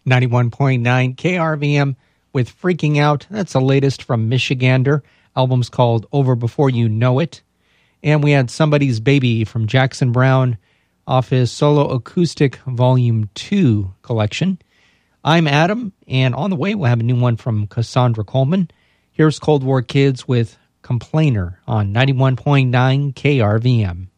91.9 KRVM with Freaking Out. That's the latest from Michigander. Album's called Over Before You Know It. And we had Somebody's Baby from Jackson Browne off his Solo Acoustic Volume 2 collection. I'm Adam, and on the way we'll have a new one from Cassandra Coleman. Here's Cold War Kids with Complainer on 91.9 KRVM.